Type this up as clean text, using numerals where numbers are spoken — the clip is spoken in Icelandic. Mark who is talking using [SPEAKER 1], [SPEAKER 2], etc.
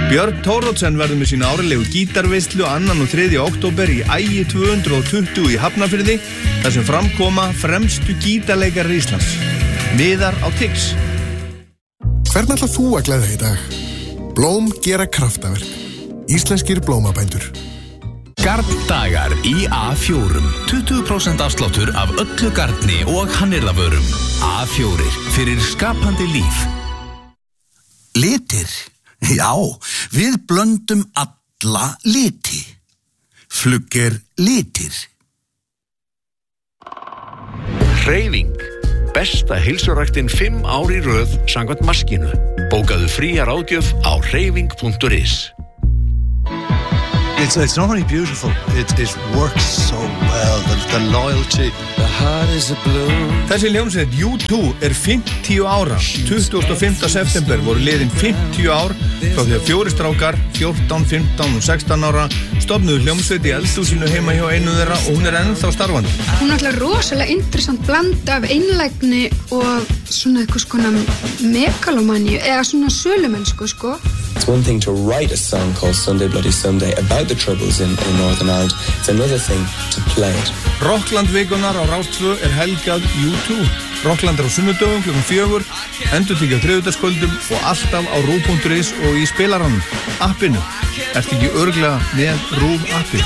[SPEAKER 1] Björn Thoroddsen verður með sína árlegu gítarveislu 2. og 3. október í Ægi 220 í Hafnarfirði, þar sem framkoma fremstu gítarleikarar Íslands. Miðar á Tix.
[SPEAKER 2] Hvern ætlar þú að gleðja í dag? Blóm gera kraftaverk. Íslenskir blómabændur.
[SPEAKER 3] Garndagar í A4. 20% afsláttur af öllu garni og hannyrðavörum. A4 fyrir skapandi líf.
[SPEAKER 4] Litir. Já, við blöndum alla liti. Flugger litir.
[SPEAKER 5] Hreyfing. Besta heilsuræktin 5 ár í röð samkvæmt maskínu. Bókaðu fría ráðgjöf á hreyfing.is.
[SPEAKER 6] It's not only beautiful, it works so well, the loyalty. The heart is a blue.
[SPEAKER 1] Þessi hljómsveit U2 er 50 ára. 25. september voru liðin 50 ár frá því að 4 strákar, 14, 15 og 16 ára stofnuðu hljómsveit í eldhúsinu heima hjá einu þeirra og hún er ennþá starfandi.
[SPEAKER 7] Hún er alltaf rosalega interessant blanda af einlægni og svona eitthvað skona megalomaníu eða svona sölumennsku, sko.
[SPEAKER 8] It's one thing to write a song called Sunday Bloody Sunday about the troubles in Northern Ireland. It's another thing to play it.
[SPEAKER 1] Rockland vikunar á Rás 2 er helgað U2. Rockland er á sunnudögum klukkan 4, endurtekið á þriðjudagskvöldum og alltaf á RÚV.is og í spilaranum, appinu. Ertu ekki örugglega með RÚV appið?